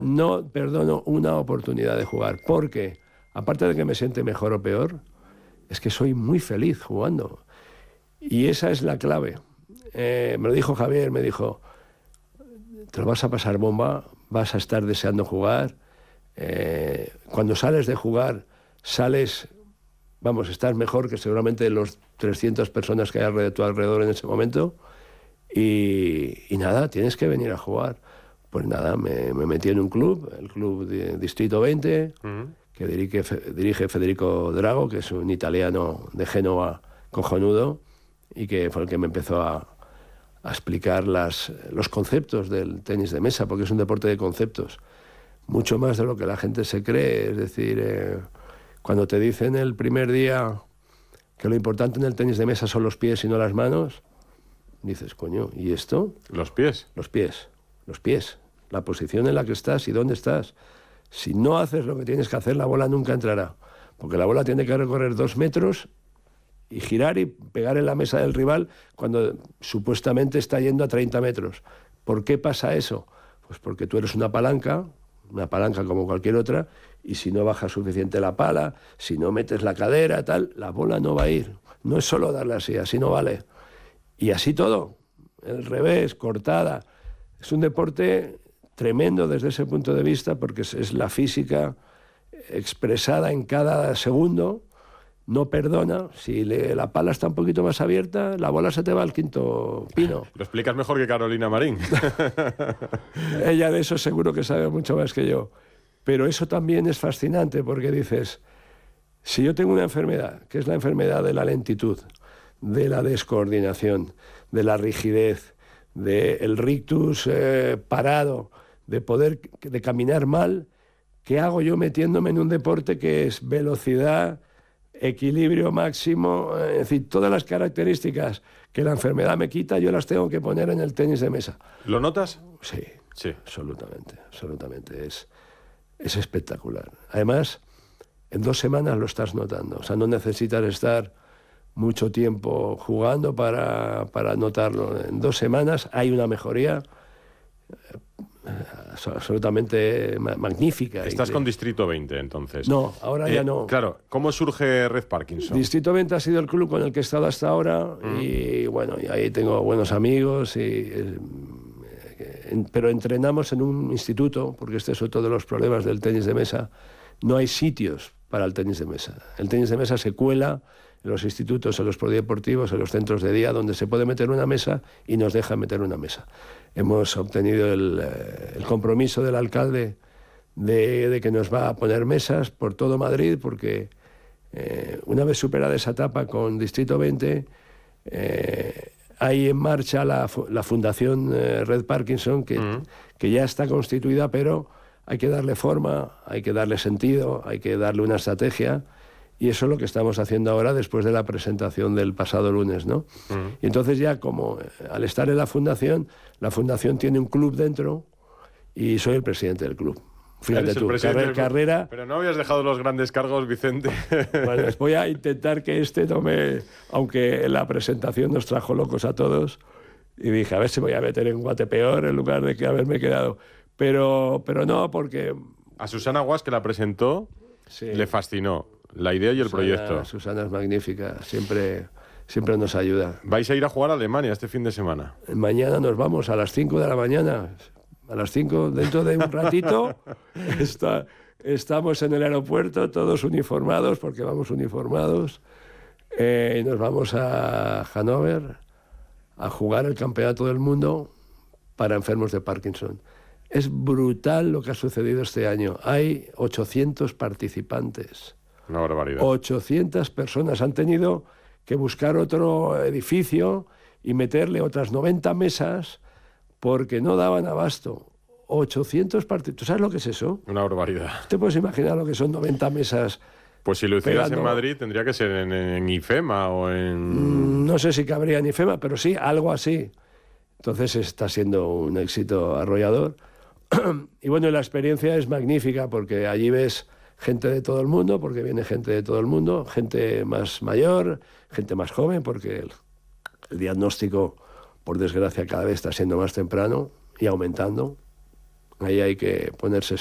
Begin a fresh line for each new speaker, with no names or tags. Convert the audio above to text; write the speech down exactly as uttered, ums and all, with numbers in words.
no perdono una oportunidad de jugar, porque aparte de que me siente mejor o peor, es que soy muy feliz jugando. Y esa es la clave. Eh, me lo dijo Javier, me dijo, te lo vas a pasar bomba, vas a estar deseando jugar. Eh, cuando sales de jugar, sales, vamos, estás mejor que seguramente los trescientas personas que hay alrededor, a tu alrededor en ese momento. Y, y nada, tienes que venir a jugar. Pues nada, me, me metí en un club, el club de Distrito veinte, uh-huh. que dirige, dirige Federico Drago, que es un italiano de Génova cojonudo, y que fue el que me empezó a, a explicar las, los conceptos del tenis de mesa, porque es un deporte de conceptos, mucho más de lo que la gente se cree. Es decir, eh, cuando te dicen el primer día que lo importante en el tenis de mesa son los pies y no las manos, dices, coño, ¿y esto?
¿Los pies?
Los pies, los pies, la posición en la que estás y dónde estás. Si no haces lo que tienes que hacer, la bola nunca entrará, porque la bola tiene que recorrer dos metros y girar y pegar en la mesa del rival cuando supuestamente está yendo a treinta metros. ¿Por qué pasa eso? Pues porque tú eres una palanca, una palanca como cualquier otra, y si no bajas suficiente la pala, si no metes la cadera, tal, la bola no va a ir. No es solo darle así, así no vale. Y así todo, el revés, cortada. Es un deporte tremendo desde ese punto de vista, porque es, es la física expresada en cada segundo. No perdona. Si le, la pala está un poquito más abierta, la bola se te va al quinto pino.
Lo explicas mejor que Carolina Marín.
Ella de eso seguro que sabe mucho más que yo. Pero eso también es fascinante, porque dices, si yo tengo una enfermedad, que es la enfermedad de la lentitud, de la descoordinación, de la rigidez, del rictus eh, parado, de poder de caminar mal, ¿qué hago yo metiéndome en un deporte que es velocidad, equilibrio máximo? Es decir, todas las características que la enfermedad me quita, yo las tengo que poner en el tenis de mesa.
¿Lo notas?
Sí,
sí.
absolutamente, absolutamente. Es, es espectacular. Además, en dos semanas lo estás notando. O sea, no necesitas estar mucho tiempo jugando para, para notarlo. En dos semanas hay una mejoría absolutamente magnífica.
Estás con Distrito veinte, entonces.
No, ahora
eh,
ya no.
Claro, ¿cómo surge Red Parkinson?
Distrito veinte ha sido el club con el que he estado hasta ahora, mm. y bueno, y ahí tengo buenos amigos, y, eh, en, pero entrenamos en un instituto, porque este es otro de los problemas del tenis de mesa. No hay sitios para el tenis de mesa. El tenis de mesa se cuela en los institutos, en los polideportivos, en los centros de día, donde se puede meter una mesa y nos dejan meter una mesa. Hemos obtenido el, el compromiso del alcalde de, de que nos va a poner mesas por todo Madrid, porque eh, una vez superada esa etapa con Distrito veinte, eh, hay en marcha la, la Fundación eh, Red Parkinson, que, uh-huh. que ya está constituida, pero hay que darle forma, hay que darle sentido, hay que darle una estrategia. Y eso es lo que estamos haciendo ahora después de la presentación del pasado lunes, ¿no? Uh-huh. Y entonces ya como eh, al estar en la fundación, la fundación tiene un club dentro y soy el presidente del club. Fíjate tú, carrera, carrera...
Pero no habías dejado los grandes cargos, Vicente.
Bueno, pues voy a intentar que este no me... Aunque la presentación nos trajo locos a todos, y dije, a ver si voy a meter en guate peor en lugar de que haberme quedado. Pero, pero no, porque...
A Susana Guas, que la presentó, sí, le fascinó la idea y el
Susana,
proyecto.
Susana es magnífica, siempre, siempre nos ayuda.
¿Vais a ir a jugar a Alemania este fin de semana?
Mañana nos vamos a las cinco de la mañana. A las cinco, dentro de un ratito, está, estamos en el aeropuerto, todos uniformados, porque vamos uniformados, eh, y nos vamos a Hannover a jugar el campeonato del mundo para enfermos de Parkinson. Es brutal lo que ha sucedido este año. Hay ochocientos participantes.
Una barbaridad.
ochocientas personas. Han tenido que buscar otro edificio y meterle otras noventa mesas porque no daban abasto. ochocientos partidos. ¿Tú sabes lo que es eso?
Una barbaridad.
¿Te puedes imaginar lo que son noventa mesas?
Pues si lo hicieras pegando... en Madrid, tendría que ser en, en IFEMA o en...
Mm, no sé si cabría en IFEMA, pero sí, algo así. Entonces está siendo un éxito arrollador. Y bueno, la experiencia es magnífica porque allí ves gente de todo el mundo, porque viene gente de todo el mundo, gente más mayor, gente más joven, porque el, el diagnóstico, por desgracia, cada vez está siendo más temprano y aumentando. ahí hay que ponerse